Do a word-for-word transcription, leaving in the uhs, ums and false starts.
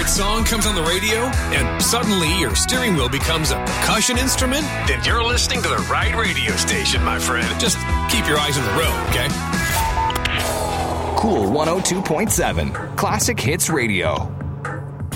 favorite song comes on the radio and suddenly your steering wheel becomes a percussion instrument? Then you're listening to the right radio station, my friend. Just keep your eyes on the road, okay? Cool one oh two point seven. Classic Hits Radio.